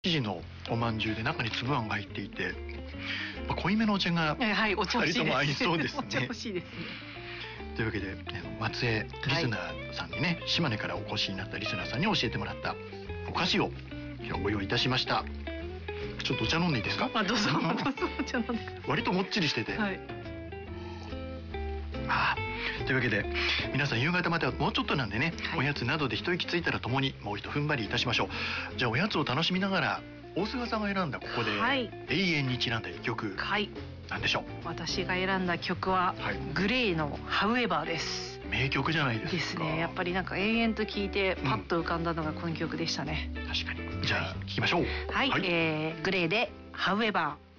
生地のおまんじゅうで中に粒あんが入っていて、濃いめのお茶が2人とも合いそうですね。 お茶欲しいですね。 というわけで、松江リスナーさんにね、島根からお越しになったリスナーさんに教えてもらったお菓子を今日ご用意いたしました。ちょっとお茶飲んでいいですか？ どうぞ。お茶飲んで。 割ともっちりしてて、というわけで皆さん夕方まではもうちょっとなんでね、おやつなどで一息ついたらともにもう一踏ん張りいたしましょう。じゃあおやつを楽しみながら大菅さんが選んだここで、永遠にちなんだ一曲、なんでしょう？ 私が選んだ曲は、グレーのハウエバーです。 名曲じゃないですか。 ですね。やっぱりなんか永遠と聴いてパッと浮かんだのがこの曲でしたね。 確かに。じゃあ聴きましょう。 グレーでハウエバー。